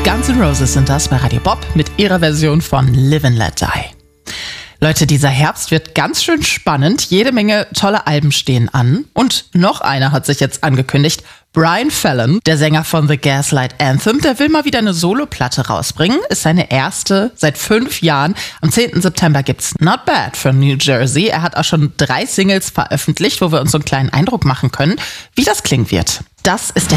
Guns N' Roses sind das bei Radio Bob mit ihrer Version von Live and Let Die. Leute, dieser Herbst wird ganz schön spannend. Jede Menge tolle Alben stehen an. Und noch einer hat sich jetzt angekündigt. Brian Fallon, der Sänger von The Gaslight Anthem, der will mal wieder eine Soloplatte rausbringen. Ist seine erste seit 5 Jahren. Am 10. September gibt's Not Bad von New Jersey. Er hat auch schon 3 Singles veröffentlicht, wo wir uns so einen kleinen Eindruck machen können, wie das klingen wird. Das ist der